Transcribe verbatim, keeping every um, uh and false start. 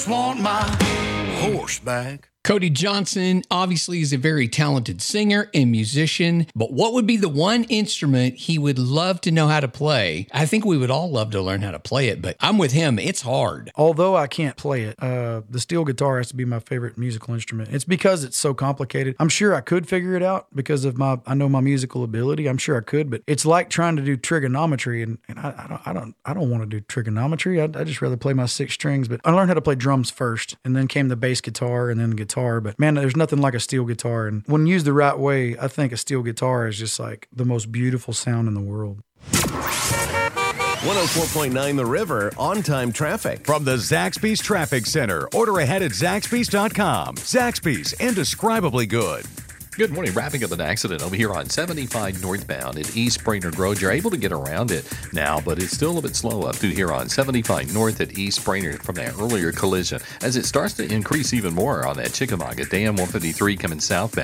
Want my horse back. Cody Johnson obviously is a very talented singer and musician, but what would be the one instrument he would love to know how to play? I think we would all love to learn how to play it, but I'm with him. It's hard. Although I can't play it, uh, the steel guitar has to be my favorite musical instrument. It's because it's so complicated. I'm sure I could figure it out because of my, I know my musical ability. I'm sure I could, but it's like trying to do trigonometry, and, and I, I don't, I don't, I don't want to do trigonometry. I'd, I'd just rather play my six strings. But I learned how to play drums first, and then came the bass guitar, and then the guitar. But man, there's nothing like a steel guitar. And when used the right way, I think a steel guitar is just like the most beautiful sound in the world. one oh four point nine The River, on-time traffic. From the Zaxby's Traffic Center. Order ahead at Zaxby's dot com. Zaxby's, indescribably good. Good morning. Wrapping up an accident over here on seventy-five northbound at East Brainerd Road. You're able to get around it now, but it's still a bit slow up through here on seventy-five north at East Brainerd from that earlier collision as it starts to increase even more on that Chickamauga Dam one fifty-three coming southbound.